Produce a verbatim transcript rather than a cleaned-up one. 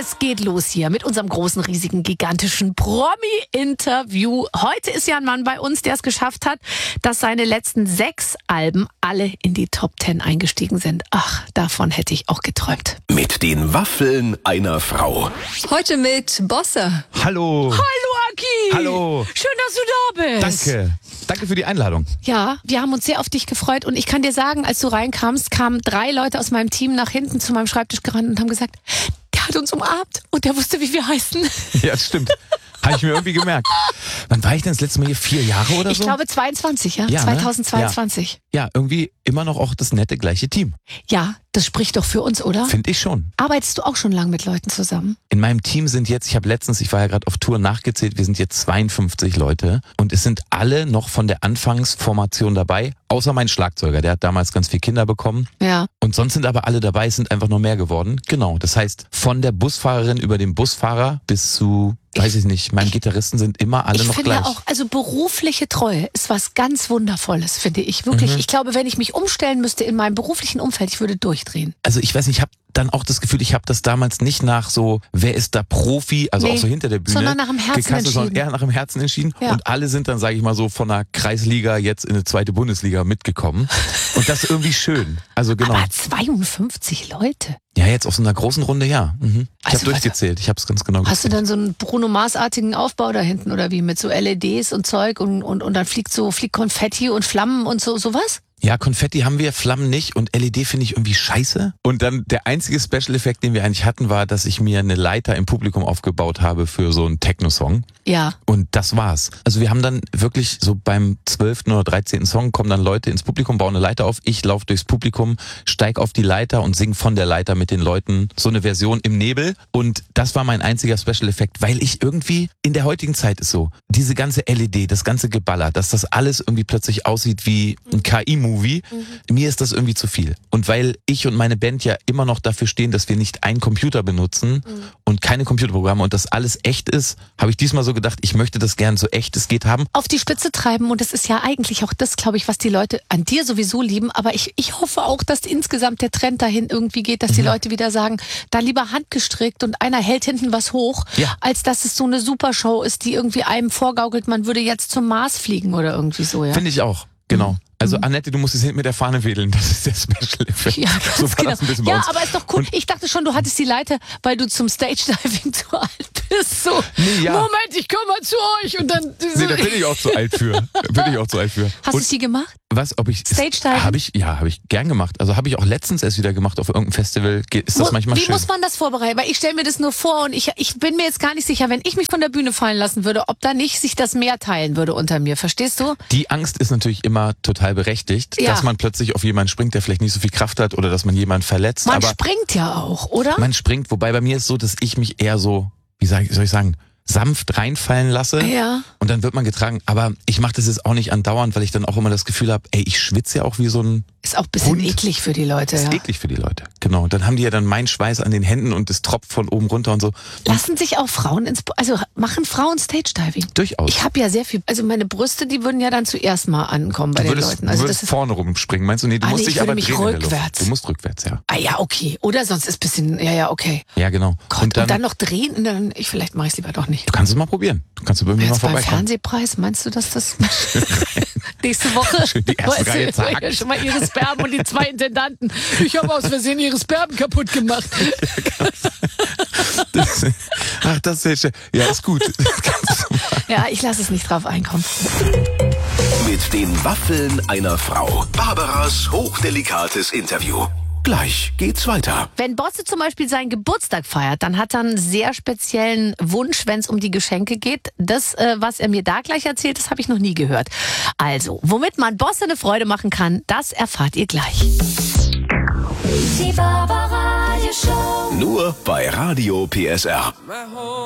Es geht los hier mit unserem großen, riesigen, gigantischen Promi-Interview. Heute ist ja ein Mann bei uns, der es geschafft hat, dass seine letzten sechs Alben alle in die Top Ten eingestiegen sind. Ach, davon hätte ich auch geträumt. Mit den Waffeln einer Frau. Heute mit Bosse. Hallo. Hallo, Aki. Hallo. Schön, dass du da bist. Danke. Danke für die Einladung. Ja, wir haben uns sehr auf dich gefreut und ich kann dir sagen, als du reinkamst, kamen drei Leute aus meinem Team nach hinten zu meinem Schreibtisch gerannt und haben gesagt, der hat uns umarmt und der wusste, wie wir heißen. Ja, das stimmt. Habe ich mir irgendwie gemerkt. Wann war ich denn das letzte Mal hier? Vier Jahre oder Ich so? Ich glaube zweiundzwanzig, ja? Ja, ne? zweitausendzweiundzwanzig. Ja. ja, irgendwie immer noch auch das nette gleiche Team. Ja, das spricht doch für uns, oder? Finde ich schon. Arbeitest du auch schon lange mit Leuten zusammen? In meinem Team sind jetzt, ich habe letztens, ich war ja gerade auf Tour nachgezählt, wir sind jetzt zweiundfünfzig Leute und es sind alle noch von der Anfangsformation dabei, außer mein Schlagzeuger, der hat damals ganz viele Kinder bekommen. Ja. Und sonst sind aber alle dabei, es sind einfach noch mehr geworden. Genau, das heißt, von der Busfahrerin über den Busfahrer bis zu, weiß ich nicht, meinem Gitarristen sind immer alle ich noch finde gleich. Ja auch, also berufliche Treue ist was ganz Wundervolles, finde ich. Wirklich. Mhm. Ich glaube, wenn ich mich umstellen müsste in meinem beruflichen Umfeld, ich würde durchdrehen. Also ich weiß nicht, ich habe dann auch das Gefühl, ich habe das damals nicht nach so, wer ist da Profi, also Nee, auch so hinter der Bühne, sondern nach dem Herzen gekastet, sondern entschieden. eher nach dem Herzen entschieden. Ja. Und alle sind dann, sage ich mal so, von der Kreisliga jetzt in eine zweite Bundesliga mitgekommen. Und das ist irgendwie schön. Also genau. Aber zweiundfünfzig Leute. Ja, jetzt auf so einer großen Runde, ja. Mhm. Ich Also, habe durchgezählt, ich habe es ganz genau gezählt. Hast du dann so einen Bruno Mars-artigen Aufbau da hinten oder wie mit so L E Ds und Zeug und, und, und dann fliegt so fliegt Konfetti und Flammen und so sowas? Ja, Konfetti haben wir, Flammen nicht und L E D finde ich irgendwie scheiße. Und dann der einzige Special-Effekt, den wir eigentlich hatten, war, dass ich mir eine Leiter im Publikum aufgebaut habe für so einen Techno-Song. Ja. Und das war's. Also wir haben dann wirklich so beim zwölften oder dreizehnten Song kommen dann Leute ins Publikum, bauen eine Leiter auf. Ich laufe durchs Publikum, steig auf die Leiter und sing von der Leiter mit den Leuten so eine Version im Nebel. Und das war mein einziger Special-Effekt, weil ich irgendwie in der heutigen Zeit ist so, diese ganze L E D, das ganze Geballer, dass das alles irgendwie plötzlich aussieht wie ein K I-Movie. Mhm. Mir ist das irgendwie zu viel. Und weil ich und meine Band ja immer noch dafür stehen, dass wir nicht einen Computer benutzen mhm. und keine Computerprogramme und das alles echt ist, habe ich diesmal so gedacht, ich möchte das gern so echt es geht haben. Auf die Spitze treiben und das ist ja eigentlich auch das, glaube ich, was die Leute an dir sowieso lieben, aber ich, ich hoffe auch, dass insgesamt der Trend dahin irgendwie geht, dass die mhm. Leute wieder sagen, da lieber handgestrickt und einer hält hinten was hoch, ja. als dass es so eine Supershow ist, die irgendwie einem vorgaukelt, man würde jetzt zum Mars fliegen oder irgendwie so. Ja? Finde ich auch, genau. Mhm. Also Annette, du musst jetzt hinten mit der Fahne wedeln, das ist der Special Effekt. Ja, so war genau. das ein bisschen bei Ja, uns. aber ist doch cool. Und ich dachte schon, du hattest die Leiter, weil du zum Stage-Diving zu alt bist. So, nee, ja. Moment, ich komme mal zu euch und dann... So. Nee, da bin ich auch zu alt für. Bin ich auch zu alt für. Hast du sie gemacht? Was, ob ich... Stage-Diving? Habe ich, ja, habe ich gern gemacht. Also habe ich auch letztens erst wieder gemacht auf irgendeinem Festival. Ist das Mo- manchmal Wie schön. muss man das vorbereiten? Weil ich stelle mir das nur vor und ich, ich bin mir jetzt gar nicht sicher, wenn ich mich von der Bühne fallen lassen würde, ob da nicht sich das Meer teilen würde unter mir. Verstehst du? Die Angst ist natürlich immer total berechtigt, Ja. dass man plötzlich auf jemanden springt, der vielleicht nicht so viel Kraft hat oder dass man jemanden verletzt. Man aber springt ja auch, oder? man springt, wobei bei mir ist so, dass ich mich eher so, wie sag ich, soll ich sagen, sanft reinfallen lasse Ja. und dann wird man getragen. Aber ich mache das jetzt auch nicht andauernd, weil ich dann auch immer das Gefühl habe, ey, ich schwitze ja auch wie so ein Ist auch ein bisschen Hund. eklig für die Leute. Das ist Ja. eklig für die Leute. Genau. Und dann haben die ja dann meinen Schweiß an den Händen und es tropft von oben runter und so. Und Lassen sich auch Frauen ins... Also machen Frauen Stage-Diving? durchaus. Ich habe ja sehr viel... Also meine Brüste, die würden ja dann zuerst mal ankommen bei du den würdest, Leuten. Also du das würdest ist... vorne rumspringen, meinst du? Nee, du Ah, musst nee, ich dich würde aber mich drehen in der Luft. rückwärts. Du musst rückwärts, ja. Ah ja, okay. Oder sonst ist ein bisschen... Ja, ja, okay. Ja, genau. Gott, und dann, noch drehen? Und dann, ich, vielleicht mache ich es lieber doch nicht. Du kannst es mal probieren. Du kannst irgendwie mal Jetzt beim vorbeikommen. Fernsehpreis, meinst du, dass das nächste Woche Schön die erste Weißt du, Reihe zack. ja, schon mal ihre Sperben und die zwei Intendanten. Ich habe aus Versehen ihre Sperben kaputt gemacht. Das, ach, das ist sehr schön. Ja, ist gut. Das kannst du machen. Ja, ich lasse es nicht drauf einkommen. Mit den Waffeln einer Frau. Barbaras hochdelikates Interview. Gleich geht's weiter. Wenn Bosse zum Beispiel seinen Geburtstag feiert, dann hat er einen sehr speziellen Wunsch, wenn es um die Geschenke geht. Das, äh, was er mir da gleich erzählt, das habe ich noch nie gehört. Also, womit man Bosse eine Freude machen kann, das erfahrt ihr gleich. Die Barbara Radio Show. Nur bei Radio P S R.